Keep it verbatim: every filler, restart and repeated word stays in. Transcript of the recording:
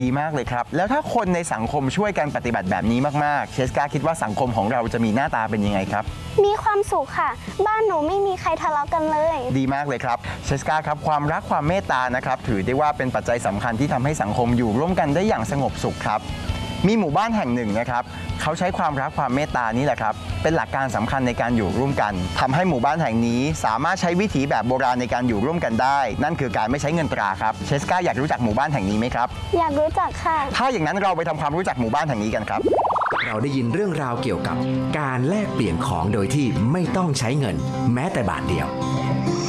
ดีมากเลยครับแล้วถ้าคนในสังคมช่วยกันปฏิบัติแบบนี้มากๆเชสกาคิดว่าสังคมของเราจะมีหน้าตาเป็นยังไงครับมีความสุขค่ะบ้านหนูไม่มีใครทะเลาะกันเลยดีมากเลยครับเชสกาครับความรักความเมตตานะครับถือได้ว่าเป็นปัจจัยสำคัญที่ทำให้สังคมอยู่ร่วมกันได้อย่างสงบสุขครับมีหมู่บ้านแห่งหนึ่งนะครับเขาใช้ความรักความเมตตานี่แหละครับเป็นหลักการสำคัญในการอยู่ร่วมกันทำให้หมู่บ้านแห่งนี้สามารถใช้วิถีแบบโบราณในการอยู่ร่วมกันได้นั่นคือการไม่ใช้เงินตราครับเชสกาอยากรู้จักหมู่บ้านแห่งนี้ไหมครับอยากรู้จักค่ะถ้าอย่างนั้นเราไปทำความรู้จักหมู่บ้านแห่งนี้กันครับเราได้ยินเรื่องราวเกี่ยวกับการแลกเปลี่ยนของโดยที่ไม่ต้องใช้เงินแม้แต่บาทเดียว